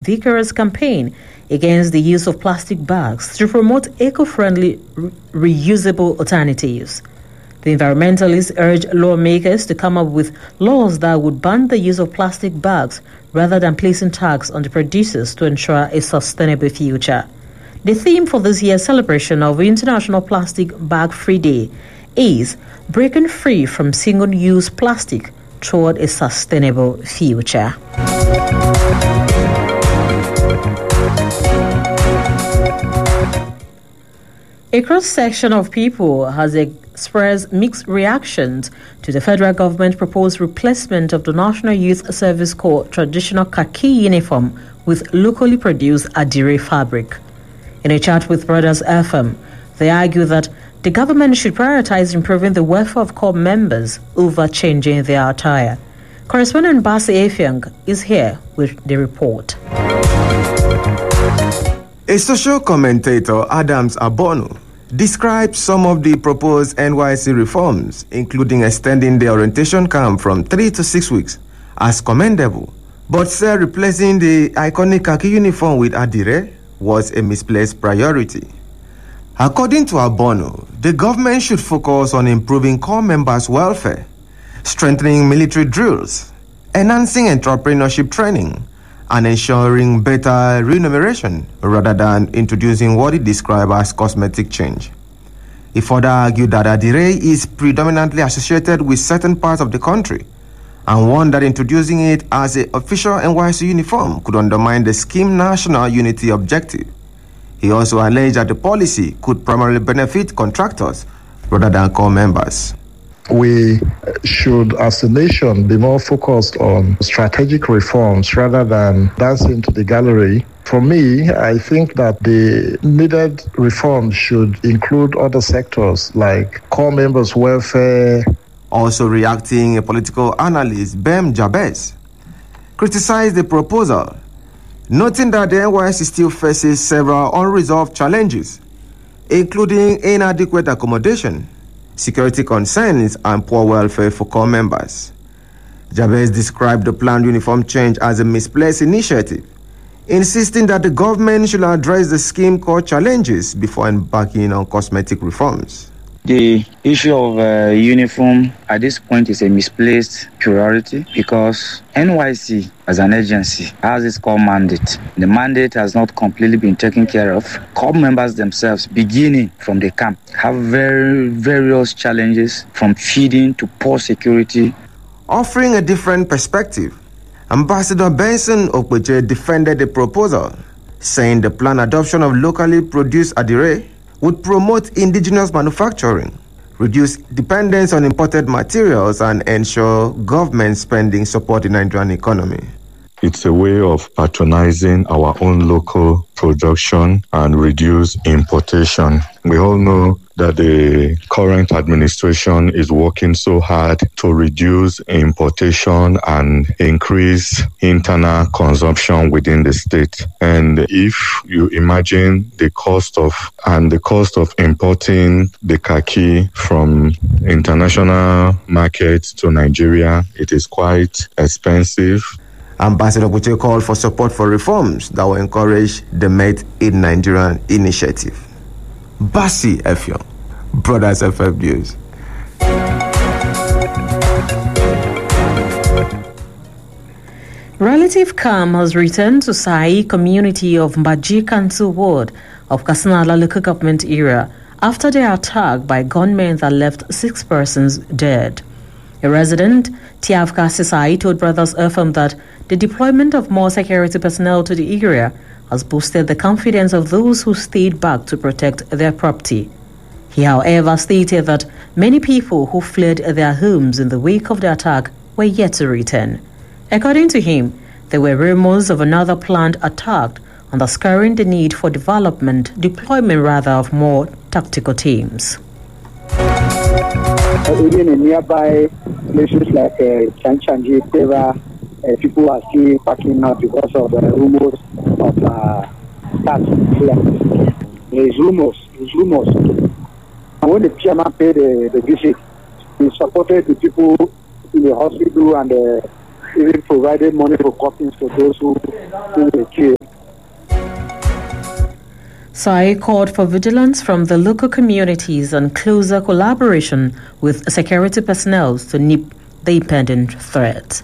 vigorous campaign against the use of plastic bags to promote eco-friendly, reusable alternatives. The environmentalists urge lawmakers to come up with laws that would ban the use of plastic bags rather than placing tax on the producers to ensure a sustainable future. The theme for this year's celebration of International Plastic Bag Free Day is breaking free from single-use plastic toward a sustainable future. A cross-section of people has expressed mixed reactions to the federal government proposed replacement of the National Youth Service Corps traditional khaki uniform with locally produced Adire fabric. In a chat with Brothers FM, they argue that the government should prioritize improving the welfare of corps members over changing their attire. Correspondent Basi Effiong is here with the report. A social commentator, Adams Abono, describes some of the proposed NYSC reforms, including extending the orientation camp from 3 to 6 weeks, as commendable, but said replacing the iconic khaki uniform with Adire was a misplaced priority. According to Abono, the government should focus on improving corps members' welfare, strengthening military drills, enhancing entrepreneurship training, and ensuring better remuneration rather than introducing what he described as cosmetic change. He further argued that Adire is predominantly associated with certain parts of the country and warned that introducing it as an official NYSC uniform could undermine the scheme's national unity objective. He also alleged that the policy could primarily benefit contractors rather than corps members. We should, as a nation, be more focused on strategic reforms rather than dancing to the gallery. For me, I think that the needed reforms should include other sectors like corps members' welfare. Also reacting, a political analyst, Bem Jabez, criticized the proposal, noting that the NYSC still faces several unresolved challenges, including inadequate accommodation, security concerns, and poor welfare for corps members. Jabez described the planned uniform change as a misplaced initiative, insisting that the government should address the scheme core challenges before embarking on cosmetic reforms. The issue of uniform at this point is a misplaced priority because NYSC as an agency has its core mandate. The mandate has not completely been taken care of. Corps members themselves, beginning from the camp, have various challenges from feeding to poor security. Offering a different perspective, Ambassador Benson Okweche defended the proposal, saying the planned adoption of locally produced Adire would promote indigenous manufacturing, reduce dependence on imported materials, and ensure government spending support the Nigerian economy. It's a way of patronizing our own local production and reduce importation. We all know that the current administration is working so hard to reduce importation and increase internal consumption within the state. And if you imagine the cost of importing the khaki from international markets to Nigeria, it is quite expensive. Ambassador Okweche called for support for reforms that will encourage the Made in Nigeria initiative. Basi Effiong, Brothers FM News. Relative calm has returned to Sai community of Mbaji Council Ward of Kasanala local government area after the attack by gunmen that left 6 persons dead. A resident, Tiafka Sisai, told Brothers FM that the deployment of more security personnel to the area has boosted the confidence of those who stayed back to protect their property. He, however, stated that many people who fled their homes in the wake of the attack were yet to return. According to him, there were rumors of another planned attack, underscoring the need for deployment of more tactical teams. Even in nearby places like Chanchangi, Teva, people are still packing up because of the rumors of attacks here. There's rumors. And when the chairman paid the visit, he supported the people in the hospital and even provided money for coffins for those who were killed. Sai called for vigilance from the local communities and closer collaboration with security personnel to nip the impending threat.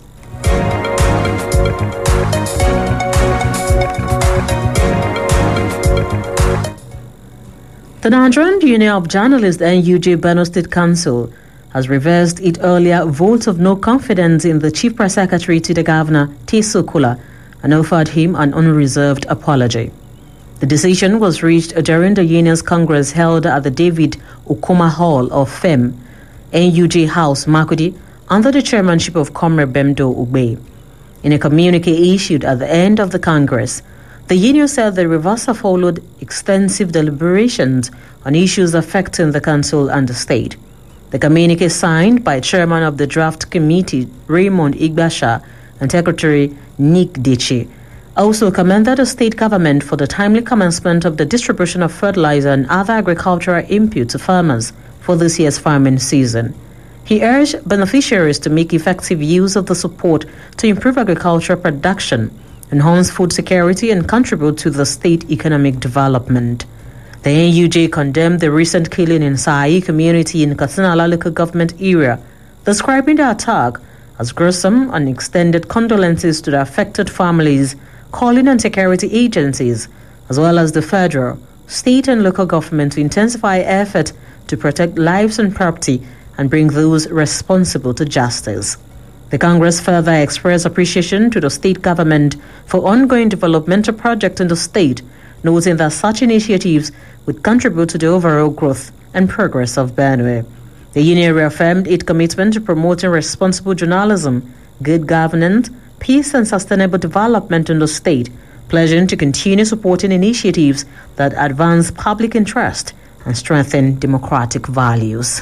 The Nigerian Union of Journalists NUJ Benue State Council has reversed its earlier vote of no confidence in the Chief Press Secretary to the Governor, Teso Kula, and offered him an unreserved apology. The decision was reached during the union's congress held at the David Okuma Hall of FEM, NUJ House, Makurdi, under the chairmanship of Comrade Bemdo Ugbe. In a communique issued at the end of the congress, the union said the reversal followed extensive deliberations on issues affecting the council and the state. The communique signed by chairman of the draft committee, Raymond Igbasha, and secretary Nick Dichi, also commended the state government for the timely commencement of the distribution of fertilizer and other agricultural inputs to farmers for this year's farming season. He urged beneficiaries to make effective use of the support to improve agricultural production, enhance food security, and contribute to the state economic development. The NUJ condemned the recent killing in Sai community in Katsina local government area, describing the attack as gruesome and extended condolences to the affected families, calling on security agencies, as well as the federal, state, and local government to intensify effort to protect lives and property and bring those responsible to justice. The Congress further expressed appreciation to the state government for ongoing developmental projects in the state, noting that such initiatives would contribute to the overall growth and progress of Benue. The union reaffirmed its commitment to promoting responsible journalism, good governance, peace, and sustainable development in the state, pledging to continue supporting initiatives that advance public interest and strengthen democratic values.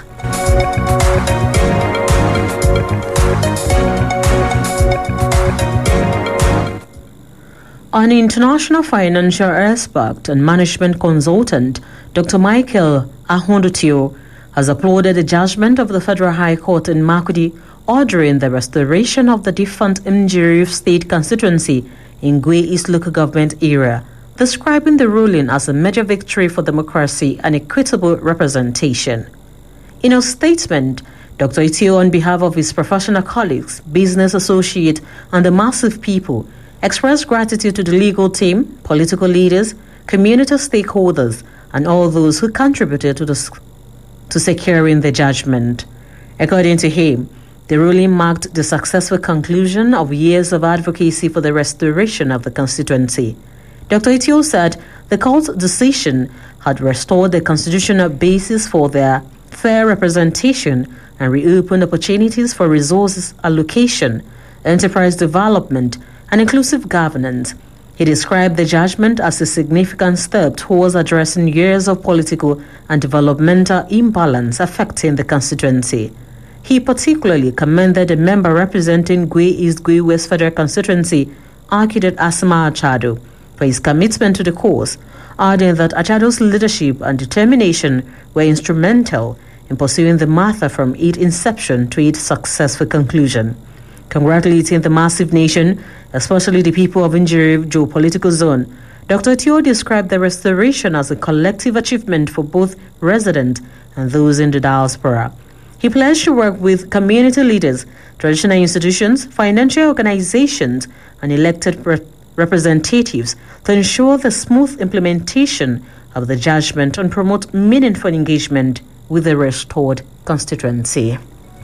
An international financial expert and management consultant, Dr. Michael Ahondotio, has applauded the judgment of the Federal High Court in Makurdi ordering the restoration of the defunct Mjiri State constituency in Gwe East local government area, describing the ruling as a major victory for democracy and equitable representation. In a statement, Dr. Itio, on behalf of his professional colleagues, business associates, and the massive people, expressed gratitude to the legal team, political leaders, community stakeholders, and all those who contributed to securing the judgment. According to him, the ruling marked the successful conclusion of years of advocacy for the restoration of the constituency. Dr. Itio said the court's decision had restored the constitutional basis for their fair representation and reopened opportunities for resources allocation, enterprise development, and inclusive governance. He described the judgment as a significant step towards addressing years of political and developmental imbalance affecting the constituency. He particularly commended the member representing Gwe East Gwe West Federal Constituency, Architect Asma Achado, for his commitment to the cause, adding that Achado's leadership and determination were instrumental in pursuing the matter from its inception to its successful conclusion. Congratulating the massive nation, especially the people of Njiri geopolitical zone, Dr. Tio described the restoration as a collective achievement for both residents and those in the diaspora. He pledged to work with community leaders, traditional institutions, financial organizations, and elected representatives to ensure the smooth implementation of the judgment and promote meaningful engagement with the restored constituency.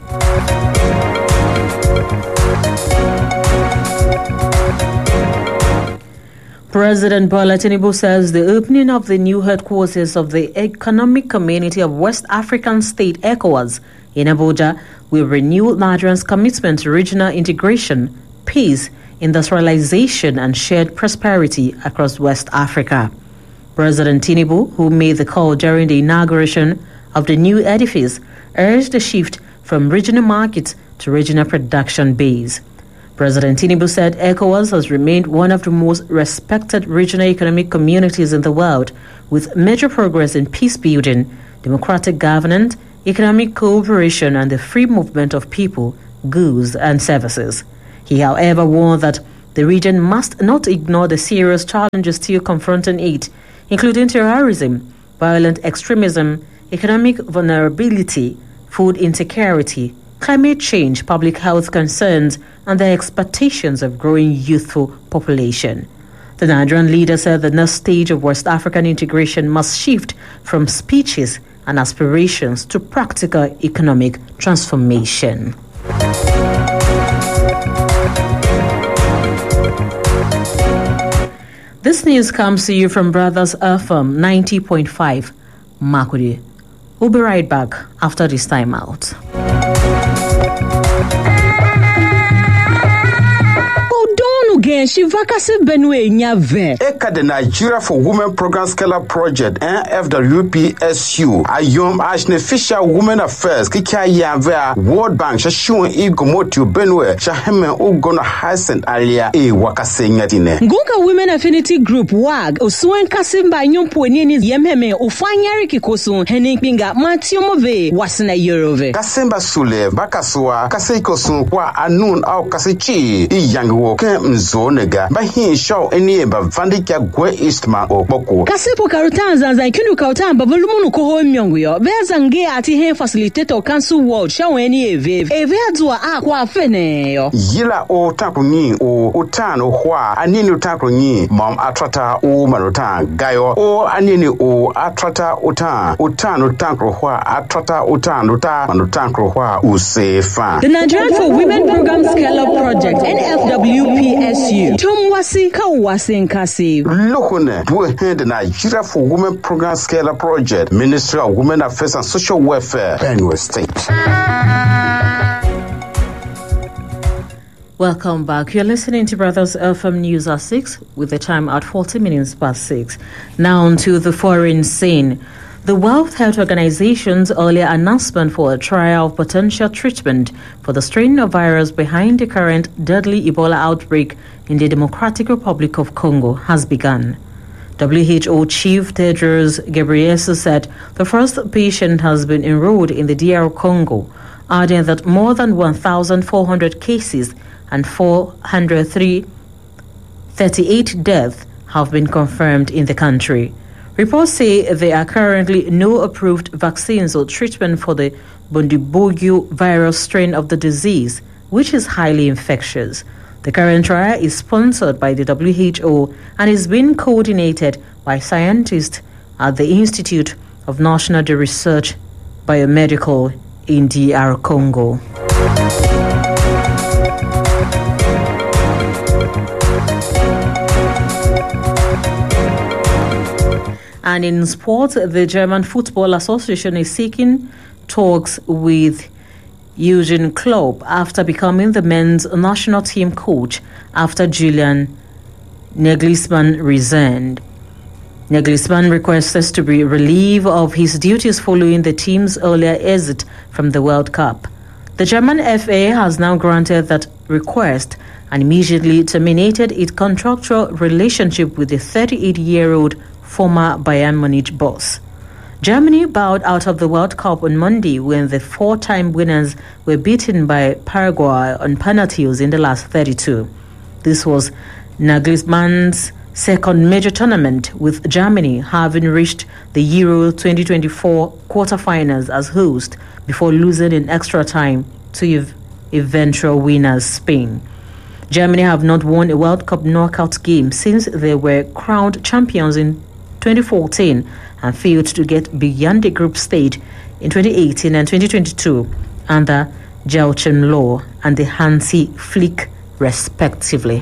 President Bola Tinubu says the opening of the new headquarters of the Economic Community of West African State ECOWAS in Abuja will renew Nigeria's commitment to regional integration, peace, industrialization, and shared prosperity across West Africa. President Tinubu, who made the call during the inauguration of the new edifice, urged the shift from regional markets to regional production base. President Tinubu said ECOWAS has remained one of the most respected regional economic communities in the world, with major progress in peace building, democratic governance, economic cooperation, and the free movement of people, goods, and services. He, however, warned that the region must not ignore the serious challenges still confronting it, including terrorism, violent extremism, economic vulnerability, food insecurity, climate change, public health concerns, and the expectations of growing youthful population. The Nigerian leader said the next stage of West African integration must shift from speeches and aspirations to practical economic transformation. This news comes to you from Brothers FM 90.5 Makurdi. We'll be right back after this time out. Eka the Nigeria for Women Program Scalar Project NFWPSU Ayom Ashne Fisher Women Affairs Kikia Yavea World Bank Shashun Igomotio Benue Shaheme Ugona Hasen Alia Wakasenyatine Gunga Women Affinity Group WAG Osuen Kasimba Nyumpuenini Yememe Ufanyari Kikosun Henipinga Matiomove Wasina Yorove Kasemba Sule Bakaswa Kaseikosun Kwa Anun au Kasechi Iyango Zonega Bahin Shaw Enieba Vandika Gwe Eastman or Boko. Kasipo Karutanza Zaikunu Kautamba Volumunu Koho Myongyo, Vezange ati hen facilitator Council World Shaw Enie Eveadua Aqua Feneo. Yila o Takunyi o Utan o Hua Anini Takunyi, Mom Atrata o Marutan, Gayo o Anini o Atrata Utan, Utan Utankro Hua, Atrata Utan Uta, Manutankro Hua, Usefa. The Nigerian for Women Program Scalar Project, NFWPSU. Tomwasi Kawasi Nkasi. Lokone, we head the Nigeria for Women Program Scalar Project, Ministry of Women Affairs and Social Welfare, Benue State. Welcome back. You're listening to Brothers FM News at 6 with the time at 40 minutes past 6. Now on to the foreign scene. The World Health Organization's earlier announcement for a trial of potential treatment for the strain of virus behind the current deadly Ebola outbreak in the Democratic Republic of Congo has begun. WHO Chief Tedros Ghebreyesus said the first patient has been enrolled in the DR Congo, adding that more than 1,400 cases and 438 deaths have been confirmed in the country. Reports say there are currently no approved vaccines or treatment for the Bundibugyo virus strain of the disease, which is highly infectious. The current trial is sponsored by the WHO and is being coordinated by scientists at the Institute of National Research Biomedical in DR Congo. And in sport, the German Football Association is seeking talks with Jürgen Klopp after becoming the men's national team coach after Julian Nagelsmann resigned. Nagelsmann requested to be relieved of his duties following the team's earlier exit from the World Cup. The German FA has now granted that request and immediately terminated its contractual relationship with the 38-year-old former Bayern Munich boss. Germany bowed out of the World Cup on Monday when the four-time winners were beaten by Paraguay on penalties in the last 32. This was Nagelsmann's second major tournament, with Germany having reached the Euro 2024 quarterfinals as host before losing in extra time to eventual winners Spain. Germany have not won a World Cup knockout game since they were crowned champions in 2014 and failed to get beyond the group stage in 2018 and 2022 under Joachim Löw and the Hansi Flick, respectively.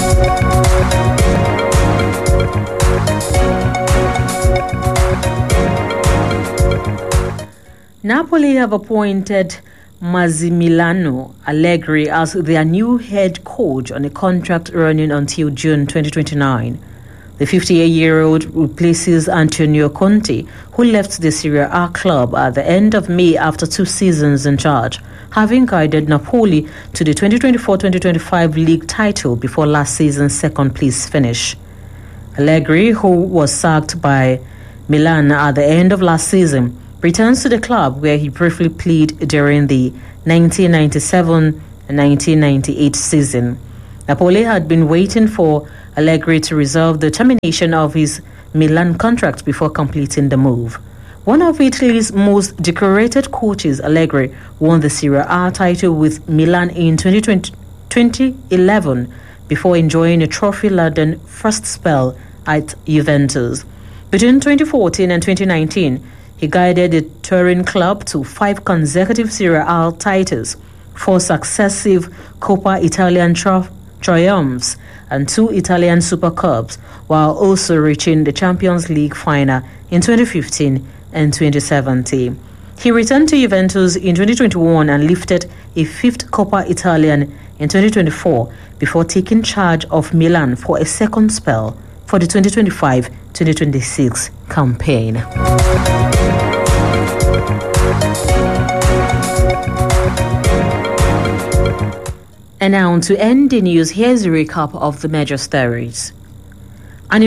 Napoli have appointed Massimiliano Allegri as their new head coach on a contract running until June 2029. The 58-year-old replaces Antonio Conte, who left the Serie A club at the end of May after 2 seasons in charge, having guided Napoli to the 2024-2025 league title before last season's second-place finish. Allegri, who was sacked by Milan at the end of last season, returns to the club where he briefly played during the 1997 1998 season. Napoli had been waiting for Allegri to resolve the termination of his Milan contract before completing the move. One of Italy's most decorated coaches, Allegri won the Serie A title with Milan in 2011 before enjoying a trophy-laden first spell at Juventus. Between 2014 and 2019, he guided the Turin club to 5 consecutive Serie A titles, 4 successive Coppa Italian triumphs, and 2 Italian Super Cups, while also reaching the Champions League final in 2015 and 2017. He returned to Juventus in 2021 and lifted a 5th Coppa Italian in 2024 before taking charge of Milan for a second spell for the 2025-2026 campaign. And now to end the news, here's a recap of the major stories. An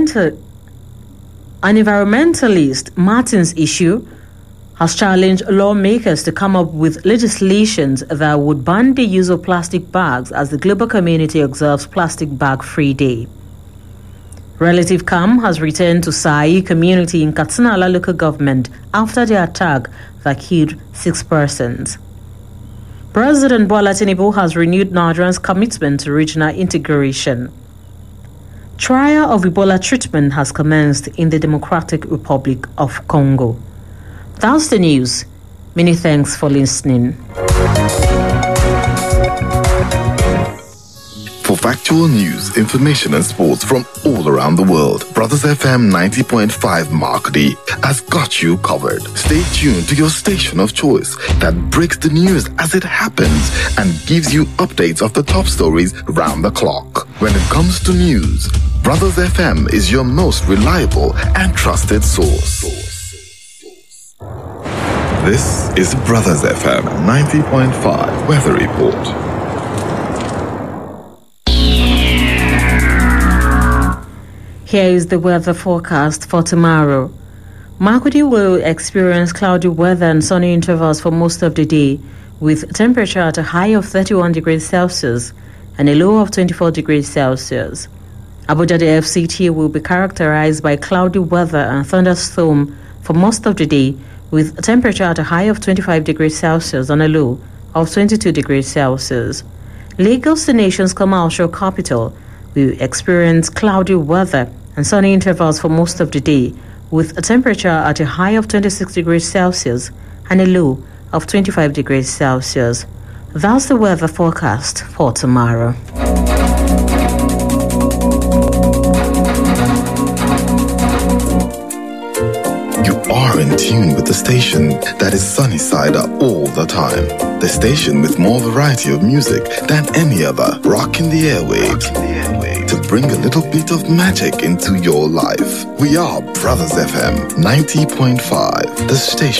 environmentalist, Martin's Issue, has challenged lawmakers to come up with legislation that would ban the use of plastic bags as the global community observes Plastic Bag-Free Day. Relative calm has returned to Sai community in Katsina local government after the attack that killed 6 persons. President Bola Tinubu has renewed Nigeria's commitment to regional integration. Trial of Ebola treatment has commenced in the Democratic Republic of Congo. That's the news. Many thanks for listening. For factual news, information and sports from all around the world, Brothers FM 90.5 Markety has got you covered. Stay tuned to your station of choice that breaks the news as it happens and gives you updates of the top stories round the clock. When it comes to news, Brothers FM is your most reliable and trusted source. This is Brothers FM 90.5 Weather Report. Here is the weather forecast for tomorrow. Markety will experience cloudy weather and sunny intervals for most of the day, with temperature at a high of 31 degrees Celsius and a low of 24 degrees Celsius. Abuja, the FCT, will be characterized by cloudy weather and thunderstorm for most of the day, with temperature at a high of 25 degrees Celsius and a low of 22 degrees Celsius. Lagos, the nation's commercial capital, will experience cloudy weather and sunny intervals for most of the day, with a temperature at a high of 26 degrees Celsius and a low of 25 degrees Celsius. That's the weather forecast for tomorrow. You are in tune with the station that is sunny side up all the time. The station with more variety of music than any other, rocking the airwaves to bring a little bit of magic into your life. We are Brothers FM 90.5, the station